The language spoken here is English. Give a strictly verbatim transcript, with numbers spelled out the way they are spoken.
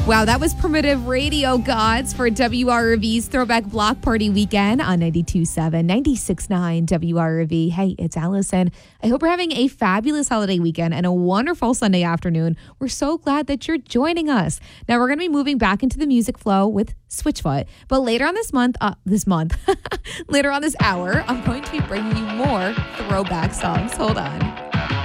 Wow, that was Primitive Radio Gods for W R V's Throwback Block Party Weekend on ninety-two point seven, ninety-six point nine W R V. Hey, it's Allison. I hope you're having a fabulous holiday weekend and a wonderful Sunday afternoon. We're so glad that you're joining us. Now, we're going to be moving back into the music flow with Switchfoot. But later on this month, uh, this month, later on this hour, I'm going to be bringing you more throwback songs. Hold on.